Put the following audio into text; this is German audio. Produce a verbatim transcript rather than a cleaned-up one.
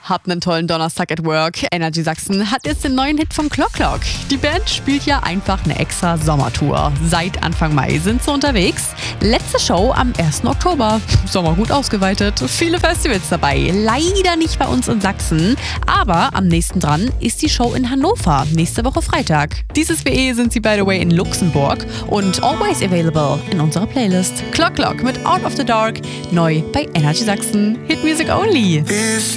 Habt einen tollen Donnerstag at Work. Energy Sachsen hat jetzt den neuen Hit vom Clock Clock. Die Band spielt ja einfach eine extra Sommertour. Seit Anfang Mai sind sie unterwegs. Letzte Show am ersten Oktober. Sommer gut ausgeweitet. Viele Festivals dabei. Leider nicht bei uns in Sachsen. Aber am nächsten dran ist die Show in Hannover. Nächste Woche Freitag. Dieses W E sind sie by the way in Luxemburg und always available in unserer Playlist. Clock Clock mit Out of the Dark. Neu bei Energy Sachsen. Hit Music Only.